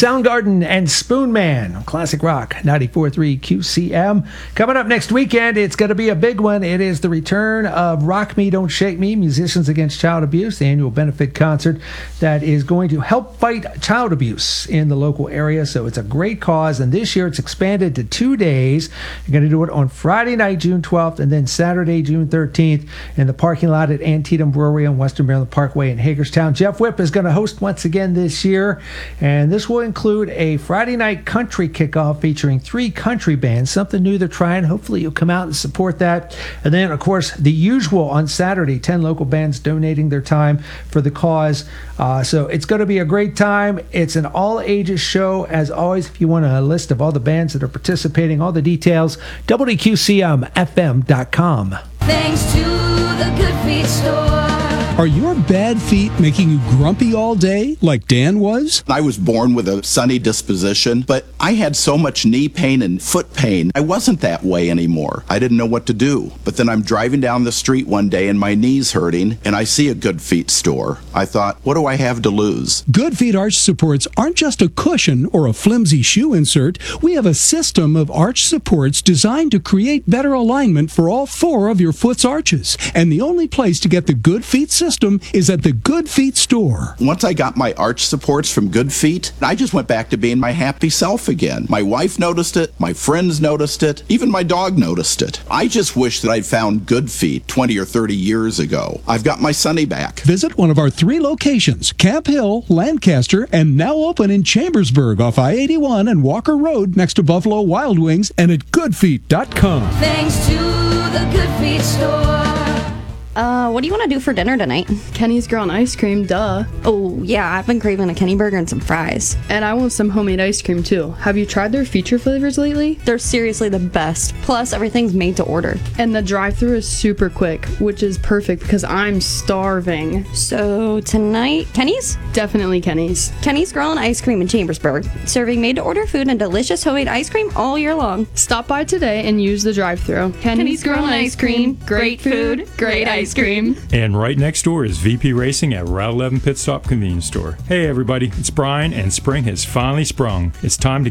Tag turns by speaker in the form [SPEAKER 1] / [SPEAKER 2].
[SPEAKER 1] Soundgarden and Spoonman on Classic Rock 94.3 QCM. Coming up next weekend, it's going to be a big one. It is the return of Rock Me, Don't Shake Me, Musicians Against Child Abuse, the annual benefit concert that is going to help fight child abuse in the local area. So it's a great cause, and this year it's expanded to 2 days. You're going to do it on Friday night, June 12th, and then Saturday, June 13th in the parking lot at Antietam Brewery on Western Maryland Parkway in Hagerstown. Jeff Whipp is going to host once again this year, and this will include a Friday night country kickoff featuring 3 country bands, something new they're trying. Hopefully you'll come out and support that. And then, of course, the usual on Saturday, 10 local bands donating their time for the cause. So it's going to be a great time. It's an all-ages show. As always, if you want a list of all the bands that are participating, all the details, WQCMFM.com.
[SPEAKER 2] Thanks to the Good Feet Store.
[SPEAKER 3] Are your bad feet making you grumpy all day, like Dan was?
[SPEAKER 4] I was born with a sunny disposition, but I had so much knee pain and foot pain, I wasn't that way anymore. I didn't know what to do. But then I'm driving down the street one day and my knee's hurting, and I see a Good Feet store. I thought, what do I have to lose?
[SPEAKER 3] Good Feet arch supports aren't just a cushion or a flimsy shoe insert. We have a system of arch supports designed to create better alignment for all 4 of your foot's arches. And the only place to get the Good Feet system is at the Good Feet store.
[SPEAKER 4] Once I got my arch supports from Good Feet, I just went back to being my happy self again. My wife noticed it, my friends noticed it, even my dog noticed it. I just wish that I'd found Good Feet 20 or 30 years ago. I've got my Sonny back.
[SPEAKER 3] Visit one of our 3 locations, Camp Hill, Lancaster, and now open in Chambersburg off I-81 and Walker Road next to Buffalo Wild Wings, and at goodfeet.com.
[SPEAKER 2] Thanks to the Good Feet Store.
[SPEAKER 5] What do you want to do for dinner tonight?
[SPEAKER 6] Kenny's Grill and Ice Cream, duh.
[SPEAKER 5] Oh, yeah, I've been craving a Kenny Burger and some fries.
[SPEAKER 6] And I want some homemade ice cream, too. Have you tried their feature flavors lately?
[SPEAKER 5] They're seriously the best. Plus, everything's made to order.
[SPEAKER 6] And the drive-thru is super quick, which is perfect because I'm starving.
[SPEAKER 5] So, tonight, Kenny's?
[SPEAKER 6] Definitely Kenny's.
[SPEAKER 5] Kenny's Grill and Ice Cream in Chambersburg. Serving made-to-order food and delicious homemade ice cream all year long.
[SPEAKER 6] Stop by today and use the drive-thru. Kenny's Grill and Ice Cream. Great food, great ice cream.
[SPEAKER 7] And right next door is VP Racing at Route 11 Pit Stop Convenience Store. Hey everybody, it's Brian, and spring has finally sprung. It's time to